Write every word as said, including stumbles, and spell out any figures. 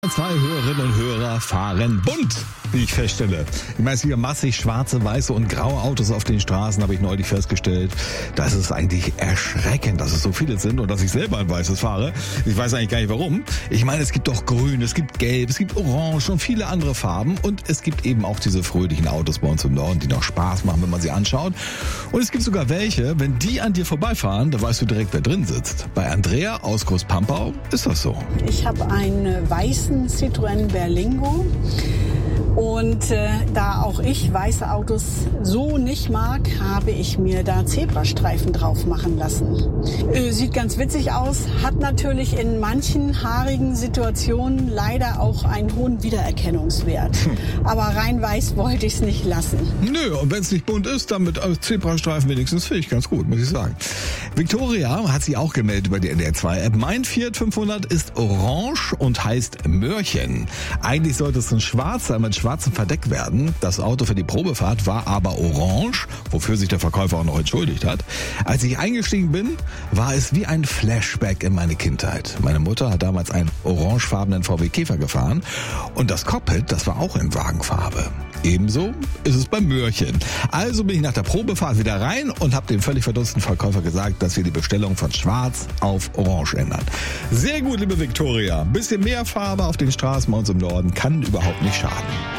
R zwei Hörerinnen und Hörer fahren bunt, wie ich feststelle. Ich meine, es sind ja massig schwarze, weiße und graue Autos auf den Straßen, habe ich neulich festgestellt. Das ist eigentlich erschreckend, dass es so viele sind und dass ich selber ein weißes fahre. Ich weiß eigentlich gar nicht warum. Ich meine, es gibt doch grün, es gibt gelb, es gibt orange und viele andere Farben. Und es gibt eben auch diese fröhlichen Autos bei uns im Norden, die noch Spaß machen, wenn man sie anschaut. Und es gibt sogar welche, wenn die an dir vorbeifahren, da weißt du direkt, wer drin sitzt. Bei Andrea aus Großpampau ist das so. Ich habe einen weißen Citroën Berlingo. Und äh, da auch ich weiße Autos so nicht mag, habe ich mir da Zebrastreifen drauf machen lassen. Äh, sieht ganz witzig aus, hat natürlich in manchen haarigen Situationen leider auch einen hohen Wiedererkennungswert. Hm. Aber rein weiß wollte ich es nicht lassen. Nö, und wenn es nicht bunt ist, dann mit Zebrastreifen wenigstens finde ich ganz gut, muss ich sagen. Victoria hat sich auch gemeldet über die N D R zwei App. Mein Fiat fünfhundert ist orange und heißt Möhrchen. Eigentlich sollte es ein schwarzer mit schwarzem Verdeck werden. Das Auto für die Probefahrt war aber orange, wofür sich der Verkäufer auch noch entschuldigt hat. Als ich eingestiegen bin, war es wie ein Flashback in meine Kindheit. Meine Mutter hat damals einen orangefarbenen V W Käfer gefahren und das Cockpit, das war auch in Wagenfarbe. Ebenso ist es beim Möhrchen. Also bin ich nach der Probefahrt wieder rein und habe dem völlig verdutzten Verkäufer gesagt, dass wir die Bestellung von schwarz auf orange ändern. Sehr gut, liebe Victoria. Ein bisschen mehr Farbe auf den Straßen bei uns im Norden kann überhaupt nicht schaden.